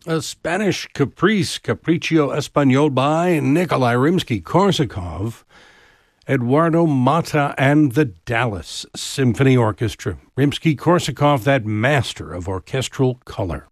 A Spanish caprice, Capriccio Español by Nikolai Rimsky-Korsakov, Eduardo Mata and the Dallas Symphony Orchestra. Rimsky-Korsakov, that master of orchestral color.